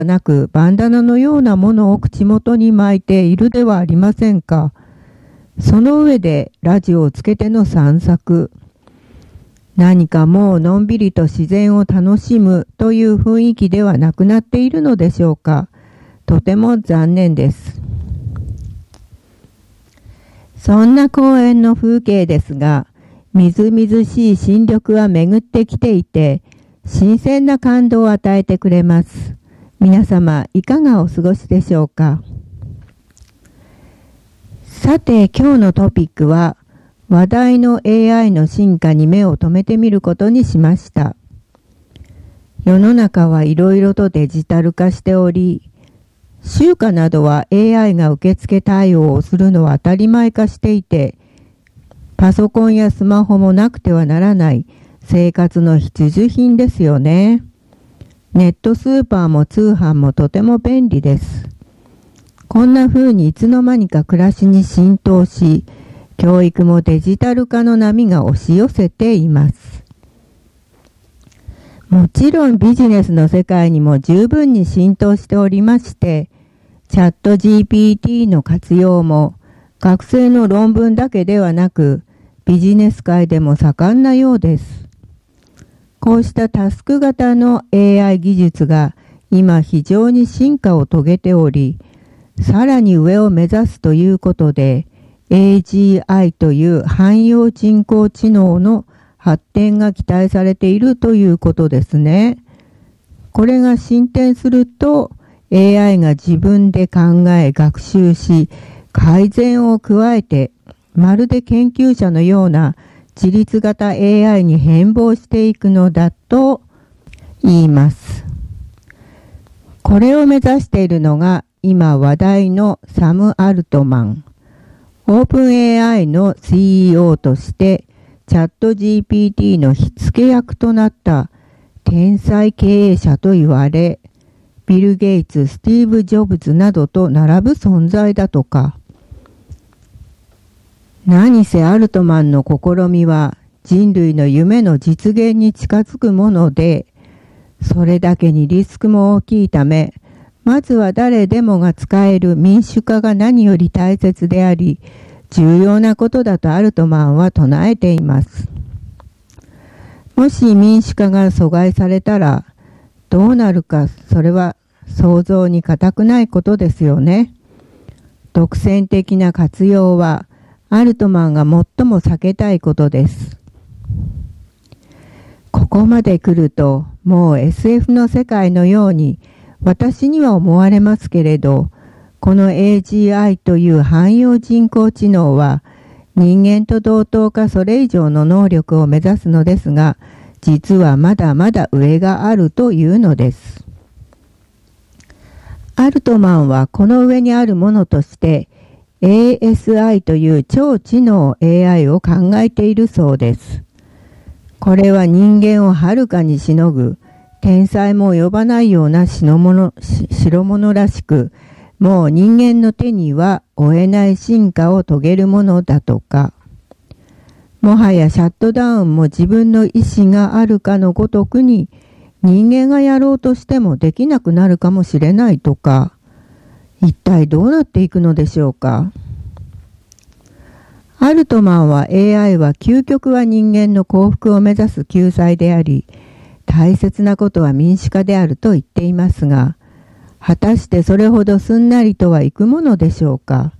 なくバンダナのようなものを口元に巻いているではありませんか。その上でラジオをつけての散策。何かもうのんびりと自然を楽しむという雰囲気ではなくなっているのでしょうか。とても残念です。そんな公園の風景ですが、みずみずしい新緑は巡ってきていて、新鮮な感動を与えてくれます。皆様、いかがお過ごしでしょうか。さて、今日のトピックは、話題の AI の進化に目を留めてみることにしました。世の中はいろいろとデジタル化しており、集荷などは AI が受付対応をするのは当たり前化していて、パソコンやスマホもなくてはならない生活の必需品ですよね。ネットスーパーも通販もとても便利です。こんな風にいつの間にか暮らしに浸透し、教育もデジタル化の波が押し寄せています。もちろんビジネスの世界にも十分に浸透しておりまして、チャット GPT の活用も学生の論文だけではなく、ビジネス界でも盛んなようです。こうしたタスク型の AI 技術が今非常に進化を遂げており、さらに上を目指すということで、AGI という汎用人工知能の発展が期待されているということですね。これが進展すると、AI が自分で考え学習し、改善を加えて、まるで研究者のような自律型 AI に変貌していくのだと言います。これを目指しているのが今話題のサム・アルトマン。オープン AI の CEO としてチャット GPT の火付け役となった天才経営者と言われ、ビル・ゲイツ、スティーブ・ジョブズなどと並ぶ存在だとか。何せアルトマンの試みは人類の夢の実現に近づくもので、それだけにリスクも大きいため、まずは誰でもが使える民主化が何より大切であり、重要なことだとアルトマンは唱えています。もし民主化が阻害されたら、どうなるか、それは想像に難くないことですよね。独占的な活用は、アルトマンが最も避けたいことです。ここまで来ると、もう SF の世界のように、私には思われますけれど、この AGI という汎用人工知能は、人間と同等かそれ以上の能力を目指すのですが、実はまだまだ上があるというのです。アルトマンはこの上にあるものとして、ASI という超知能 AI を考えているそうです。これは人間をはるかにしのぐ、天才も及ばないような代物らしく、もう人間の手には負えない進化を遂げるものだとか、もはやシャットダウンも自分の意志があるかのごとくに、人間がやろうとしてもできなくなるかもしれないとか、一体どうなっていくのでしょうか。アルトマンは AI は究極は人間の幸福を目指す救済であり、大切なことは民主化であると言っていますが、果たしてそれほどすんなりとはいくものでしょうか。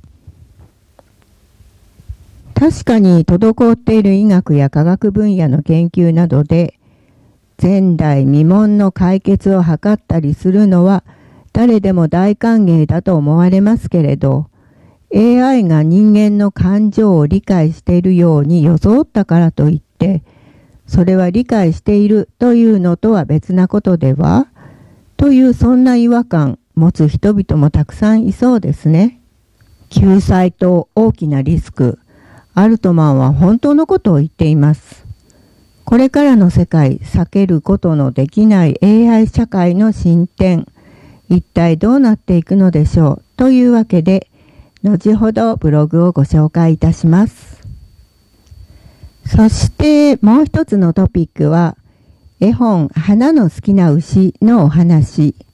確かに滞っている医学や科学分野の研究などで、前代未聞の解決を図ったりするのは誰でも大歓迎だと思われますけれど、AI が人間の感情を理解しているように装ったからといって、それは理解しているというのとは別なことではというそんな違和感持つ人々もたくさんいそうですね。救済と大きなリスク。アルトマンは本当のことを言っています。これからの世界、避けることのできない AI 社会の進展、一体どうなっていくのでしょうというわけで、後ほどブログをご紹介いたします。そしてもう一つのトピックは、絵本花の好きな牛のお話。